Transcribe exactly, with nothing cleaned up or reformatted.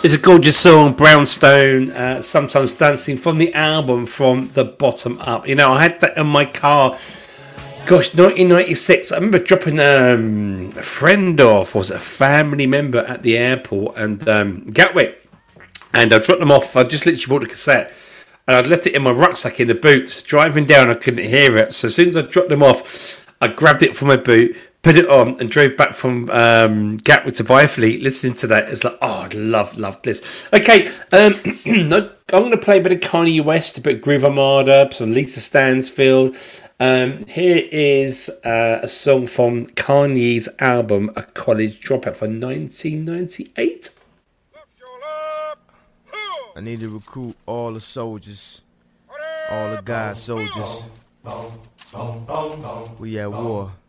It's a gorgeous song, Brownstone, uh, Sometimes Dancing, from the album From the Bottom Up. You know, I had that in my car, gosh, nineteen ninety-six. I remember dropping um, a friend off, or was it a family member at the airport, and um, Gatwick, and I dropped them off. I just literally bought the cassette, and I'd left it in my rucksack in the boots. Driving down, I couldn't hear it, so as soon as I dropped them off, I grabbed it from my boot, put it on, and drove back from um, Gatwick to Byfleet, listening to that. It's like, oh, I love, love this. Okay, um, I'm going to play a bit of Kanye West, a bit of Groove Armada, some Lisa Stansfield. Um, here is uh, a song from Kanye's album, A College Dropout, from nineteen ninety-eight. I need to recruit all the soldiers, all the God soldiers. We at war.